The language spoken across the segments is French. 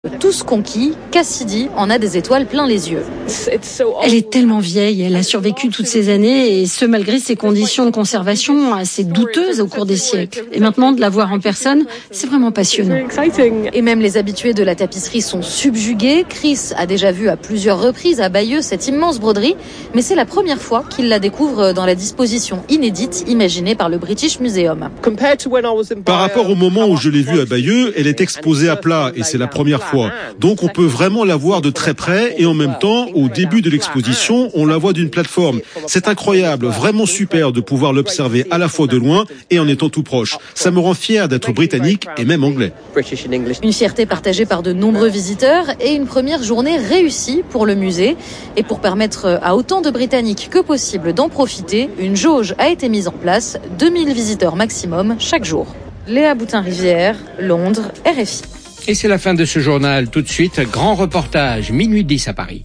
Tous conquis, Cassidy en a des étoiles plein les yeux. Elle est tellement vieille, elle a survécu toutes ces années et ce malgré ses conditions de conservation assez douteuses au cours des siècles. Et maintenant de la voir en personne, c'est vraiment passionnant. Et même les habitués de la tapisserie sont subjugués. Chris a déjà vu à plusieurs reprises à Bayeux cette immense broderie, mais c'est la première fois qu'il la découvre dans la disposition inédite imaginée par le British Museum. Par rapport au moment où je l'ai vue à Bayeux, elle est exposée à plat et c'est la première fois. Donc on peut vraiment la voir de très près et en même temps, au début de l'exposition, on la voit d'une plateforme. C'est incroyable, vraiment super de pouvoir l'observer à la fois de loin et en étant tout proche. Ça me rend fier d'être britannique et même anglais. Une fierté partagée par de nombreux visiteurs et une première journée réussie pour le musée. Et pour permettre à autant de Britanniques que possible d'en profiter, une jauge a été mise en place, 2000 visiteurs maximum chaque jour. Léa Boutin-Rivière, Londres, RFI. Et c'est la fin de ce journal. Tout de suite, grand reportage, minuit 10 à Paris.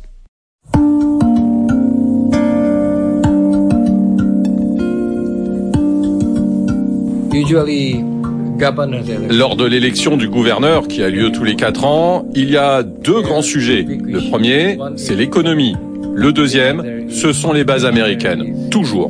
Lors de l'élection du gouverneur qui a lieu tous les 4 ans, il y a 2 grands sujets. Le premier, c'est l'économie. Le deuxième, ce sont les bases américaines. Toujours.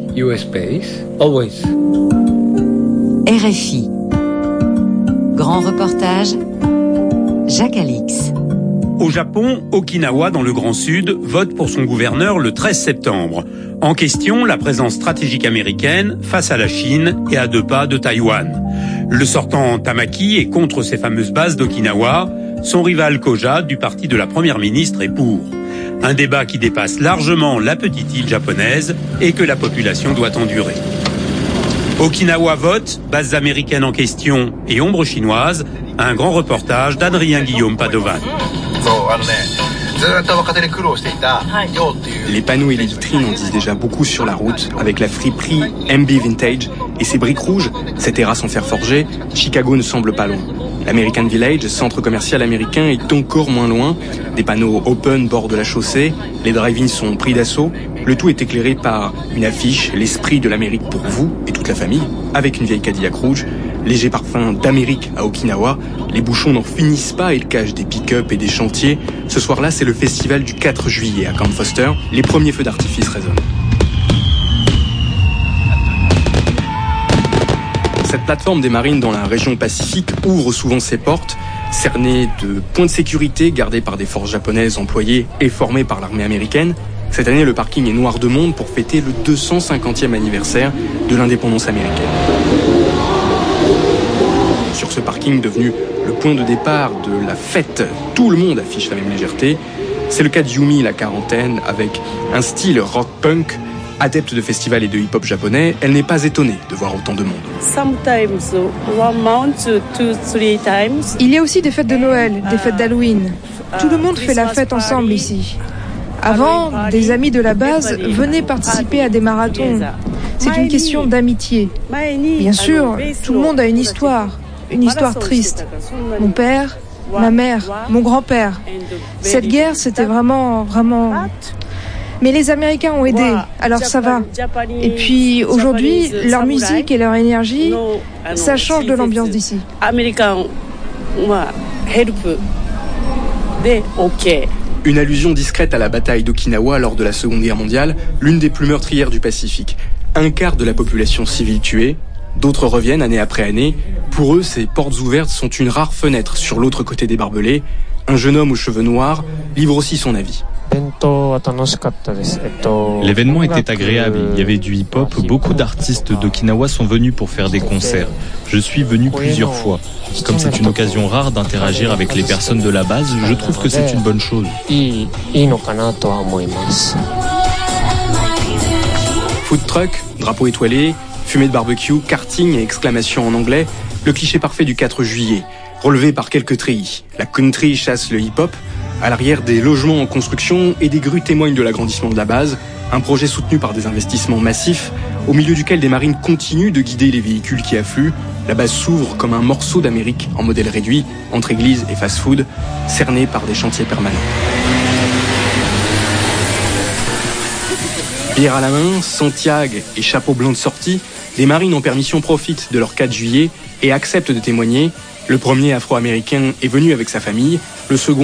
RFI. Grand reportage, Jacques Alix. Au Japon, Okinawa, dans le Grand Sud, vote pour son gouverneur le 13 septembre. En question, la présence stratégique américaine face à la Chine et à 2 pas de Taïwan. Le sortant Tamaki est contre ces fameuses bases d'Okinawa. Son rival Koja, du parti de la première ministre, est pour. Un débat qui dépasse largement la petite île japonaise et que la population doit endurer. Okinawa vote, bases américaines en question et ombre chinoise. Un grand reportage d'Adrien-Guillaume Padovan. Les panneaux et les vitrines en disent déjà beaucoup sur la route, avec la friperie MB Vintage et ses briques rouges, ces terrasses en fer forgé. Chicago ne semble pas loin. L'American Village, centre commercial américain, est encore moins loin. Des panneaux open bord de la chaussée, les drive-ins sont pris d'assaut. Le tout est éclairé par une affiche, l'esprit de l'Amérique pour vous et toute la famille, avec une vieille Cadillac rouge. Léger parfum d'Amérique à Okinawa. Les bouchons n'en finissent pas, ils cachent des pick-up et des chantiers. Ce soir-là, c'est le festival du 4 juillet à Camp Foster. Les premiers feux d'artifice résonnent. Cette plateforme des marines dans la région Pacifique ouvre souvent ses portes, cernée de points de sécurité gardés par des forces japonaises employées et formées par l'armée américaine. Cette année, le parking est noir de monde pour fêter le 250e anniversaire de l'indépendance américaine. Sur ce parking devenu le point de départ de la fête, tout le monde affiche la même légèreté. C'est le cas de Yumi, la quarantaine, avec un style rock-punk. Adepte de festivals et de hip-hop japonais, elle n'est pas étonnée de voir autant de monde. Il y a aussi des fêtes de Noël, des fêtes d'Halloween. Tout le monde fait la fête ensemble ici. Avant, des amis de la base venaient participer à des marathons. C'est une question d'amitié. Bien sûr, tout le monde a une histoire triste. Mon père, ma mère, mon grand-père. Cette guerre, c'était vraiment... Mais les Américains ont aidé, alors ça va. Et puis aujourd'hui, leur musique et leur énergie, ça change de l'ambiance d'ici. Une allusion discrète à la bataille d'Okinawa lors de la Seconde Guerre mondiale, l'une des plus meurtrières du Pacifique. 1/4 de la population civile tuée, d'autres reviennent année après année. Pour eux, ces portes ouvertes sont une rare fenêtre sur l'autre côté des barbelés. Un jeune homme aux cheveux noirs livre aussi son avis. L'événement était agréable, il y avait du hip-hop, beaucoup d'artistes d'Okinawa sont venus pour faire des concerts. Je suis venu plusieurs fois. Comme c'est une occasion rare d'interagir avec les personnes de la base, je trouve que c'est une bonne chose. Food truck, drapeau étoilé, fumée de barbecue, karting et exclamations en anglais, le cliché parfait du 4 juillet, relevé par quelques treillis. La country chasse le hip-hop. À l'arrière, des logements en construction et des grues témoignent de l'agrandissement de la base, un projet soutenu par des investissements massifs, au milieu duquel des marines continuent de guider les véhicules qui affluent. La base s'ouvre comme un morceau d'Amérique en modèle réduit, entre église et fast-food, cerné par des chantiers permanents. Bière à la main, Santiago et chapeau blanc de sortie, les marines en permission profitent de leur 4 juillet et acceptent de témoigner. Le premier afro-américain est venu avec sa famille, le second